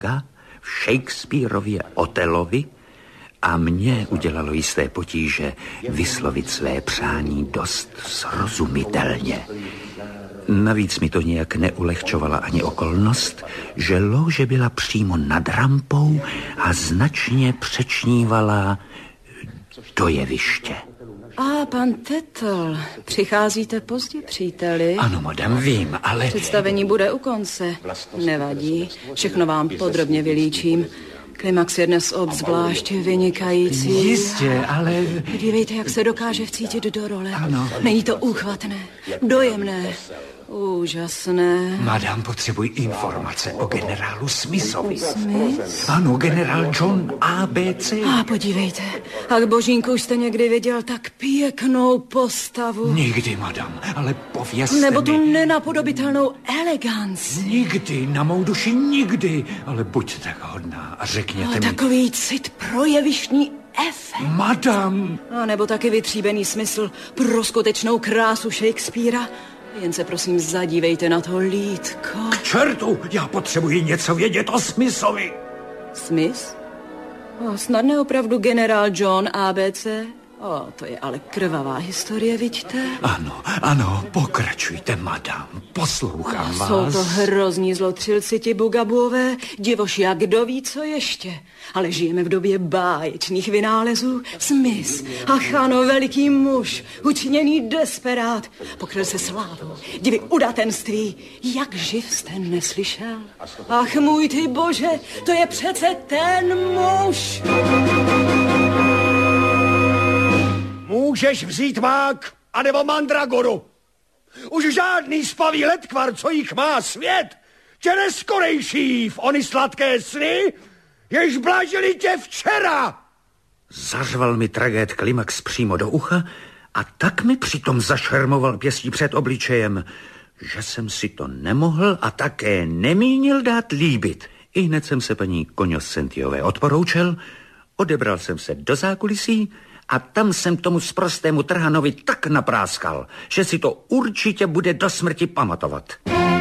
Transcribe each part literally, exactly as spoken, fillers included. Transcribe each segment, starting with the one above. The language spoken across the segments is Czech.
v Shakespearově Otelovi a mě udělalo jisté potíže vyslovit své přání dost srozumitelně. Navíc mi to nějak neulehčovala ani okolnost, že lože byla přímo nad rampou a značně přečnívala do jeviště. A pan Tetl, přicházíte pozdě, příteli? Ano, madam, vím, ale... Představení bude u konce. Nevadí, všechno vám podrobně vylíčím. Klimax je dnes obzvlášť vynikající. Jistě, ale... Dívejte, jak se dokáže vcítit do role. Ano. Není to úchvatné, dojemné, úžasné. Madam, potřebuji informace o generálu Smithovi. Smith? Ano, generál John A B C. A podívejte, a božínku, už jste někdy viděl tak pěknou postavu? Nikdy, madam, ale povězte mi... Nebo tu nenapodobitelnou eleganci. Nikdy, na mou duši nikdy, ale buďte tak hodná a řekněte A mi... takový cit pro jevištní efekt. Madam! A nebo taky vytříbený smysl pro skutečnou krásu Shakespearea. Jen se prosím zadívejte na to lítko. K čertu, já potřebuji něco vědět o Smithovi. Smith? O, snadné opravdu generál John A B C? O, to je ale krvavá historie, vidíte? Ano, ano, pokračujte, madam, poslouchám O, vás. jsou to hrozní zlotřilci ti bugabuové, divoši a kdo ví, co ještě. Ale žijeme v době báječných vynálezů. Smith, ach ano, veliký muž, učiněný desperát, pokryl se slávou, divy udatenství, jak živ jste neslyšel. Ach můj ty bože, to je přece ten muž. Můžeš vzít mák, anebo mandragoru. Už žádný spavý letkvar, co jich má svět, tě neskorejší v ony sladké sny, jež blažili tě včera. Zařval mi tragéd Klimax přímo do ucha a tak mi přitom zašermoval pěstí před obličejem, že jsem si to nemohl a také nemínil dát líbit. I hned jsem se paní Koňoscentiové odporoučel, odebral jsem se do zákulisí a tam jsem tomu sprostému trhanovi tak napráskal, že si to určitě bude do smrti pamatovat.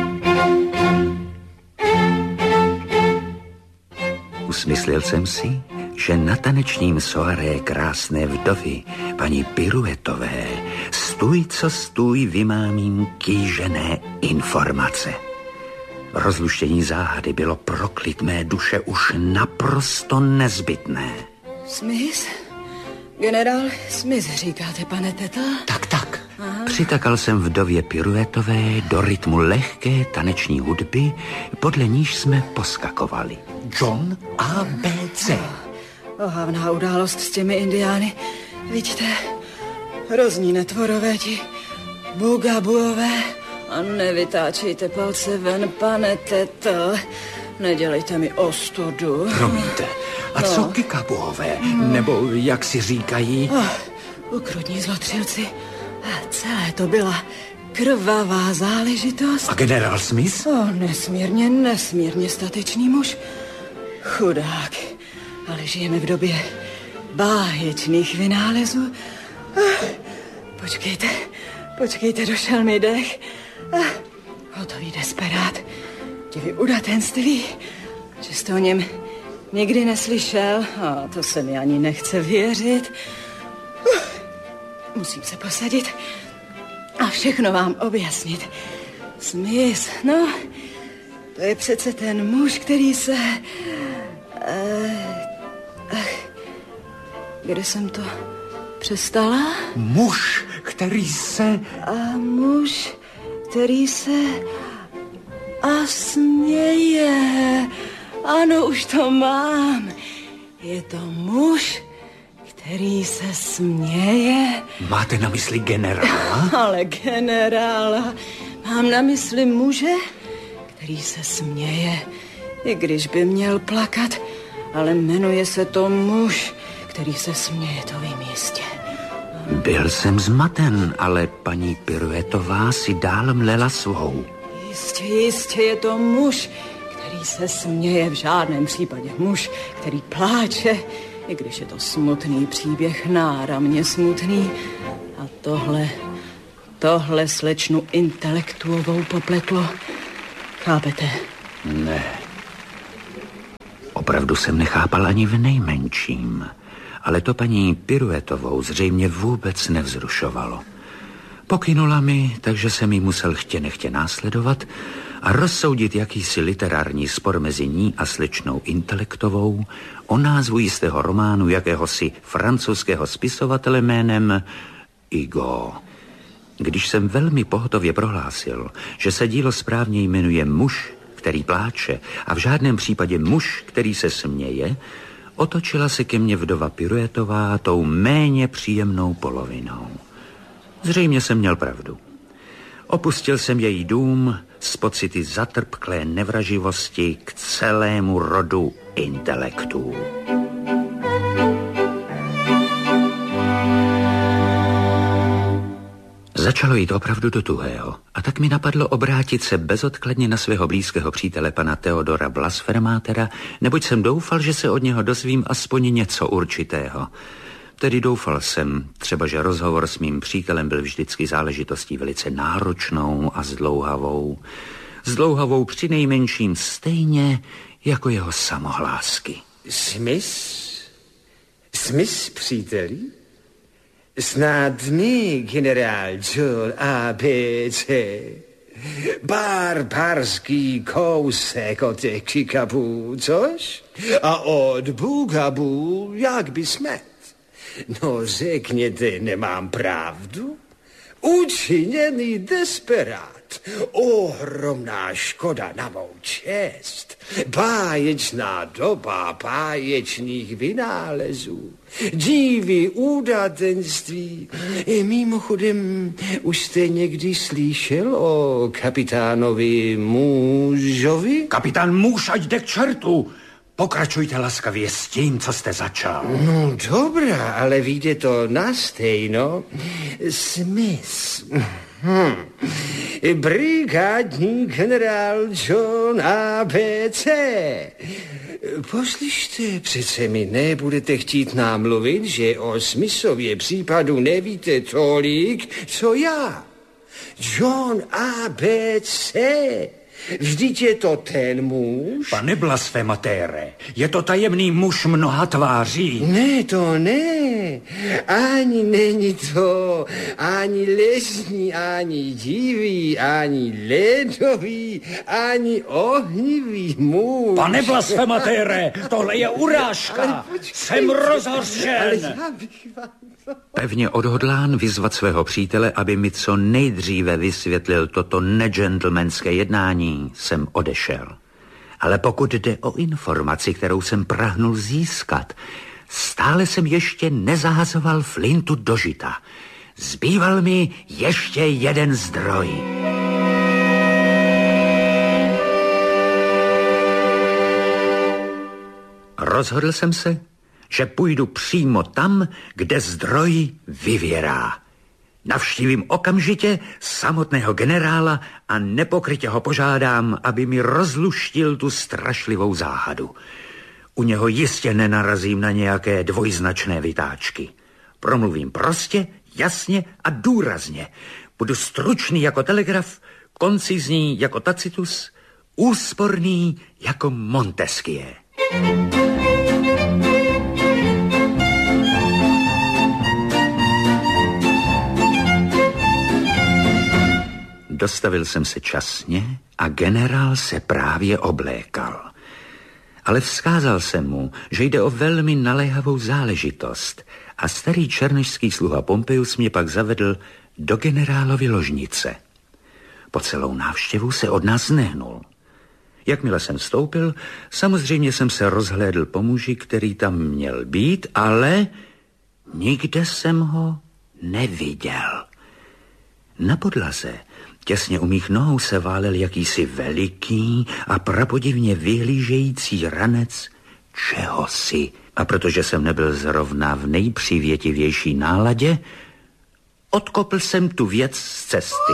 Usmyslel jsem si, že na tanečním soaré krásné vdovy, paní Piruetové, stůj co stůj vymámím kýžené informace. Rozluštění záhady bylo pro klid mé duše už naprosto nezbytné. Smith? Generál Smith, říkáte, pane Tetl? Tak, tak. Aha. Přitakal jsem vdově Piruetové do rytmu lehké taneční hudby, podle níž jsme poskakovali. John A B C. Ohavná událost s těmi indiány. Vidíte, hrozní netvorové ti bugabuové. A nevytáčejte palce ven, pane Tetl. Nedělejte mi ostudu. Promiňte. A no. Co kikabuové? No. Nebo jak si říkají? Oh, ukrutní zlotřilci. A celé to byla krvavá záležitost. A generál Smith? Oh, nesmírně, nesmírně statečný muž. Chudák. Ale žijeme v době báječných vynálezů. Oh, počkejte, počkejte, došel mi dech. Oh, hotový desperát. Divy udatenství, že jste o něm nikdy neslyšel, a to se mi ani nechce věřit. Uh, musím se posadit a všechno vám objasnit. Smith, no, to je přece ten muž, který se... Uh, uh, kde jsem to přestala? Muž, který se... A muž, který se... A směje. Ano, už to mám. Je to muž, který se směje. Máte na mysli generála? Ale generála. Mám na mysli muže, který se směje. I když by měl plakat, ale jmenuje se to muž, který se směje, to vím jistě. Byl jsem zmaten, ale paní Piruetová si dál mlela svou. Jistě, jistě je to muž, který se směje, v žádném případě muž, který pláče, i když je to smutný příběh, náramně smutný. A tohle, tohle slečnu intelektuovou popletlo. Chápete? Ne. Opravdu jsem nechápal ani v nejmenším, ale to paní Piruetovou zřejmě vůbec nevzrušovalo. Pokynula mi, takže jsem jí musel chtě nechtě následovat a rozsoudit jakýsi literární spor mezi ní a slečnou Intelektovou o názvu jistého románu jakéhosi francouzského spisovatele jménem Hugo. Když jsem velmi pohotově prohlásil, že se dílo správně jmenuje Muž, který pláče, a v žádném případě muž, který se směje, otočila se ke mně vdova Piruetová tou méně příjemnou polovinou. Zřejmě jsem měl pravdu. Opustil jsem její dům s pocity zatrpklé nevraživosti k celému rodu intelektů. Začalo jít opravdu do tuhého a tak mi napadlo obrátit se bezodkladně na svého blízkého přítele pana Theodora Blasfermátera, neboť jsem doufal, že se od něho dozvím aspoň něco určitého. Tedy doufal jsem, třeba že rozhovor s mým přítelem byl vždycky záležitostí velice náročnou a zdlouhavou. Zdlouhavou přinejmenším stejně jako jeho samohlásky. Smys? Smys, příteli? Snadný generál John A B C. Barbarský kousek od těch kikabů, což? A od bugabů jak by smet. No řekněte, nemám pravdu? Učiněný desperát. Ohromná škoda na mou čest. Báječná doba báječných vynálezů. Divy údatenství. Mimochodem, už jste někdy slyšel o kapitánovi Mužovi? Kapitán Muž, ať jde k čertu. Pokračujte laskavě s tím, co jste začal. No dobrá, ale víte to nastejno. Smys. Hm. Brigádní generál John A B C. Poslyšte, přece mi nebudete chtít nám mluvit, že o Smysově případu nevíte tolik, co já. John A B C. Vždyť je to ten muž. Pane blasfematére, je to tajemný muž mnoha tváří. Ne, to ne. Ani není to ani lesní, ani divý, ani ledový, ani ohnivý muž. Pane blasfematére, tohle je urážka. Jsem rozhořčen. Pevně odhodlán vyzvat svého přítele, aby mi co nejdříve vysvětlil toto negentlemanské jednání, jsem odešel. Ale pokud jde o informaci, kterou jsem prahnul získat, stále jsem ještě nezahazoval flintu do žita. Zbýval mi ještě jeden zdroj. Rozhodl jsem se, že půjdu přímo tam, kde zdroj vyvěrá. Navštívím okamžitě samotného generála a nepokrytě ho požádám, aby mi rozluštil tu strašlivou záhadu. U něho jistě nenarazím na nějaké dvojznačné vytáčky. Promluvím prostě, jasně a důrazně. Budu stručný jako telegraf, koncizní jako Tacitus, úsporný jako Montesquieu. Dostavil jsem se časně a generál se právě oblékal. Ale vzkázal jsem mu, že jde o velmi naléhavou záležitost a starý černošský sluha Pompejus mě pak zavedl do generálovy ložnice. Po celou návštěvu se od nás nehnul. Jakmile jsem vstoupil, samozřejmě jsem se rozhlédl po muži, který tam měl být, ale nikde jsem ho neviděl. Na podlaze těsně u mých nohou se válel jakýsi veliký a prapodivně vyhlížející ranec čehosi. A protože jsem nebyl zrovna v nejpřívětivější náladě, odkopl jsem tu věc z cesty.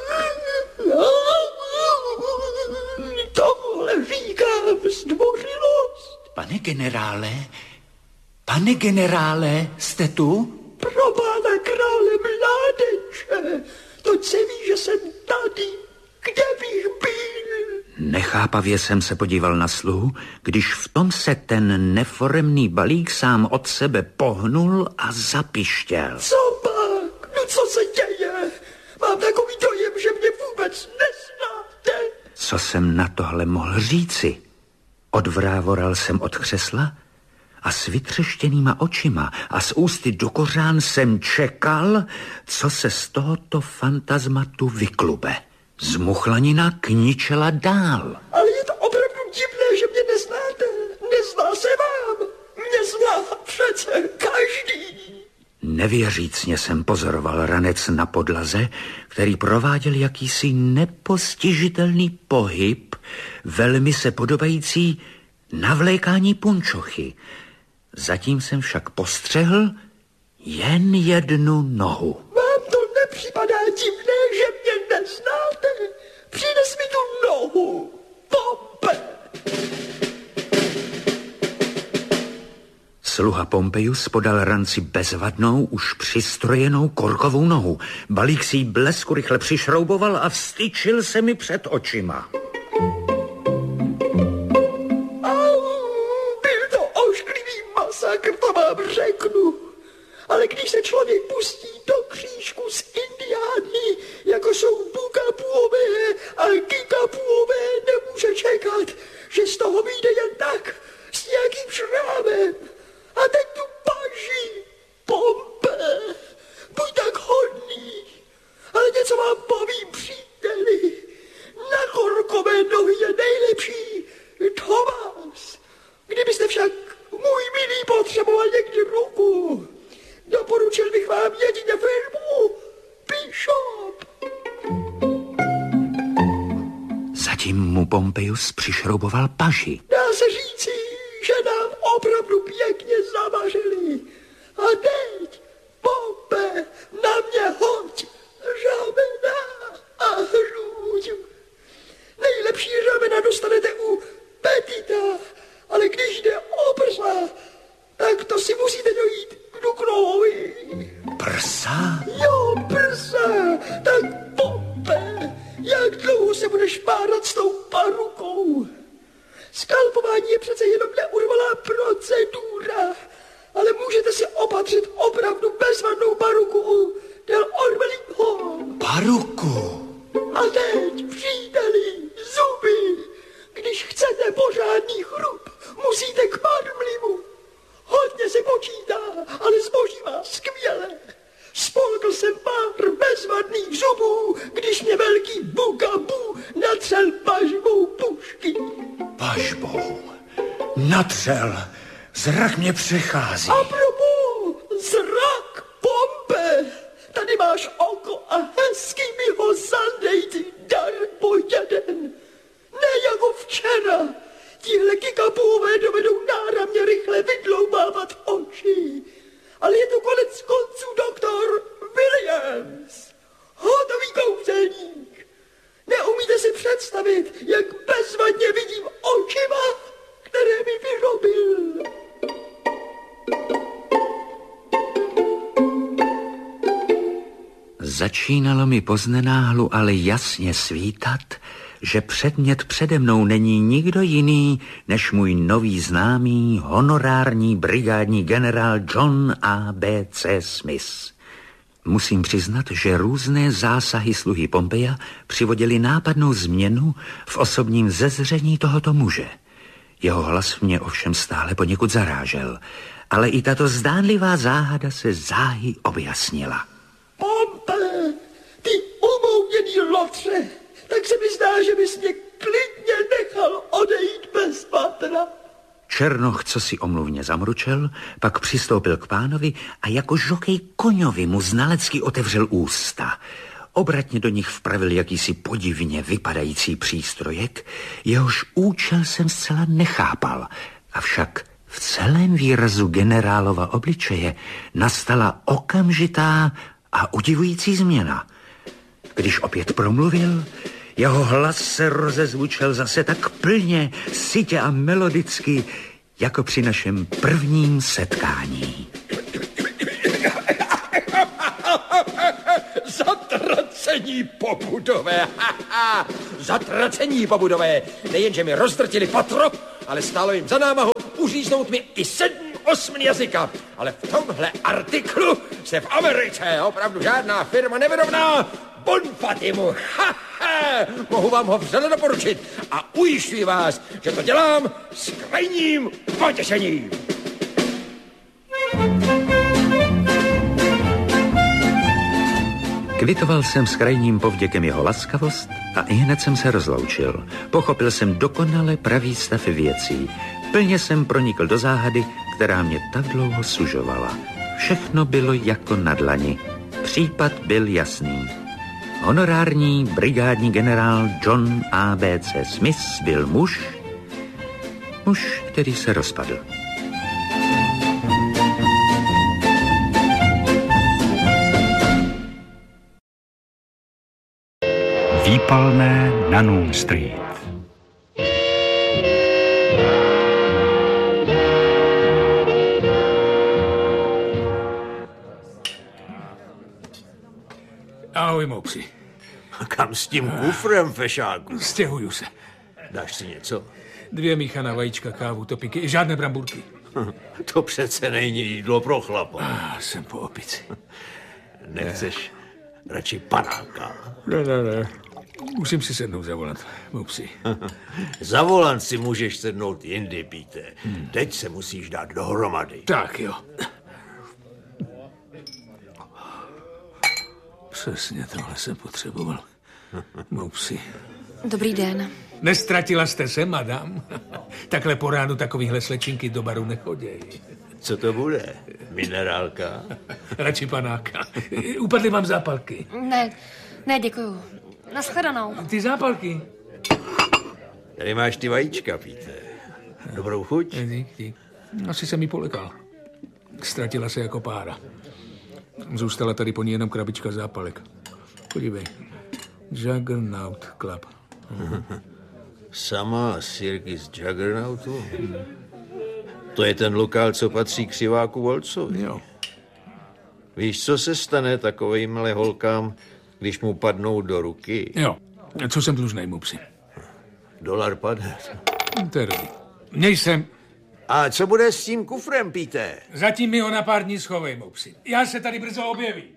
Tohle říkám zdvořilost. Pane generále, pane generále, jste tu? Pro pána krále mládeče. To se ví, že jsem tady. Kde bych byl? Nechápavě jsem se podíval na sluhu, když v tom se ten neforemný balík sám od sebe pohnul a zapištěl. Co pak? No co se děje? Mám takový dojem, že mě vůbec neznáte. Co jsem na tohle mohl říci? Odvrávoral jsem od křesla a s vytřeštěnýma očima a s ústy do kořán jsem čekal, co se z tohoto fantasmatu vyklube. Zmuchlanina kničela dál. Ale je to opravdu divné, že mě neznáte. Nezná se vám. Mě zná přece každý. Nevěřícně jsem pozoroval ranec na podlaze, který prováděl jakýsi nepostižitelný pohyb, velmi se podobající navlékání punčochy. Zatím jsem však postřehl jen jednu nohu. Vám to nepřipadá divné, že mě neznáte? Přines mi tu nohu, Pompe. Sluha Pompejus podal ranci bezvadnou, už přistrojenou korkovou nohu. Balík si jí blesku rychle přišrouboval a vstyčil se mi před očima. Au, byl to ošklivý masakr, to vám řeknu. Ale když se člověk pustí do křížku s indiány, jako jsou Bukapuové a Kikapuové, nemůže čekat, že z toho vyjde jen tak, s nějakým šrámem. A teď tu paži, Pompe, buď tak hodný, ale něco vám povím, příteli. Na korkové nohy je nejlepší Thomas. Kdybyste však, můj milý, potřeboval někdy ruku, doporučil bych vám jedině firmu Bishop. Zatím mu Pompejus přišrouboval paži. Dá se říci, že nám opravdu pěkně zavařili. A teď, Pompe, na mě hoď řamena a hruď. Nejlepší řamena dostanete u Petita, ale když jde o prsa, tak to si musíte dojít k Duknovi. Prsa? Jo, prsa, tak Pompe, jak dlouho se budeš párat s tou parukou? Skalpování je přece jenom neurvalá procedura, ale můžete si opatřit opravdu bezvadnou paruku u Del Ormelího. Paruku? A teď, příteli, zuby. Když chcete pořádný chrup, musíte k Marmlimu. Hodně se počítá, ale zboží má skvěle. Spolkl jsem pár bezvadných zubů, když mě velký Bukabu natřel pažbou pušky. Pažbou? Natřel. Zrak mě přechází. A propos, zrak, Pompe. Tady máš oko a hezky mi ho zadej, ty dar po jeden. Ne jako včera. Tihle Kikapové dovedou náramně rychle vydloubávat oči. Ale je to konec konců doktor Williams. Hotový kouzelník. Neumíte si představit, jak bezvadně vidím očima, které mi vyrobil. Začínalo mi poznenáhlu ale jasně svítat, že předmět přede mnou není nikdo jiný, než můj nový známý, honorární brigádní generál John A B C Smith. Musím přiznat, že různé zásahy sluhy Pompeja přivodily nápadnou změnu v osobním zezření tohoto muže. Jeho hlas mě ovšem stále poněkud zarážel, ale i tato zdánlivá záhada se záhy objasnila. Pompe, ty umouněný lotře, tak se mi zdá, že bys mě klidně nechal odejít bez patra. Černoch, co si omluvně zamručel, pak přistoupil k pánovi a jako žokej koňovi mu znalecky otevřel ústa. Obratně do nich vpravil jakýsi podivně vypadající přístrojek, jehož účel jsem zcela nechápal, avšak v celém výrazu generálova obličeje nastala okamžitá a udivující změna. Když opět promluvil, jeho hlas se rozezvučel zase tak plně, sytě a melodicky, jako při našem prvním setkání. Zatracený Zatracení pobudové. Zatracení pobudové. Nejenže mi rozdrtili patro, ale stálo jim za námahu uříznout mi i sedm, osm jazyka. Ale v tomhle artiklu se v Americe opravdu žádná firma nevyrovná Bonfatimu. Ha, ha, mohu vám ho vřele doporučit a ujišťuji vás, že to dělám s krajním potěšením. Kvitoval jsem s krajním povděkem jeho laskavost a ihned jsem se rozloučil. Pochopil jsem dokonale pravý stav věcí. Plně jsem pronikl do záhady, která mě tak dlouho sužovala. Všechno bylo jako na dlani. Případ byl jasný. Honorární brigádní generál John A B C Smith byl muž, muž, který se rozpadl. Výpalné na Noon Street. Ahoj, Mopsi. Kam s tím kufrem, fešáku? Stěhuju se. Dáš si něco? Dvě míchaná vajíčka, kávu, topiky i žádné bramburky. To přece není jídlo pro chlapa. Ah, jsem po opici. Nechceš radši panáka? Ne, ne, ne. Musím si sednout za volant, Mopsi. Za volant si můžeš sednout jindy, Píte. Hmm. Teď se musíš dát dohromady. Tak jo. Přesně tohle jsem potřeboval. Mopsi. Dobrý den. Nestratila jste se, madam? Takhle po ránu takovýhle slečinky do baru nechodějí. Co to bude? Minerálka? Radši panáka. Upadly vám zápalky. Ne, ne, děkuju. Naschledanou. Ty zápalky? Tady máš ty vajíčka, Píte. Dobrou chuť? Dík, dík. Asi jsem jí polekal. Ztratila se jako pára. Zůstala tady po ní jenom krabička zápalek. Podívej. Juggernaut Club. Mhm. Sama sirky z Juggernautu? Hmm. To je ten lokál, co patří křiváku Volcovi. Jo. Víš, co se stane takovejmhle holkám, když mu padnou do ruky? Jo. Co jsem dlužnej, Mopsi? Dolar padne. To je dobrý. Měj sem. A co bude s tím kufrem, Píte? Zatím mi ho na pár dní schovej, Mopsi. Já se tady brzo objevím.